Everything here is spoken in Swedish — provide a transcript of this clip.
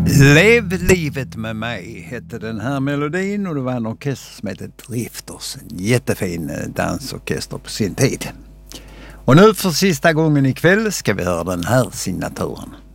Lev livet med mig hette den här melodin och det var en orkester som hette Drifters. En jättefin dansorkester på sin tid. Och nu för sista gången ikväll ska vi höra den här signaturen.